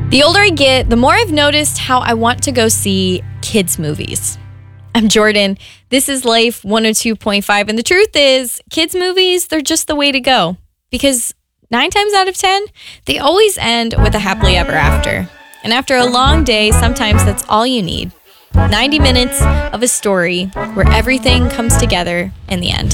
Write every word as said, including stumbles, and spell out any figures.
The older I get, the more I've noticed how I want to go see kids' movies. I'm Jordan. This is Life one oh two point five. And the truth is, kids' movies, they're just the way to go. Because nine times out of ten, they always end with a happily ever after. And after a long day, sometimes that's all you need. ninety minutes of a story where everything comes together in the end.